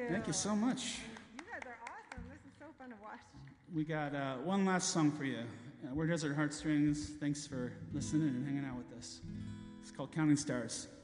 Thank you so much. You guys are awesome. This is so fun to watch. We got one last song for you. We're Desert Heartstrings. Thanks for listening and hanging out with us. It's called Counting Stars.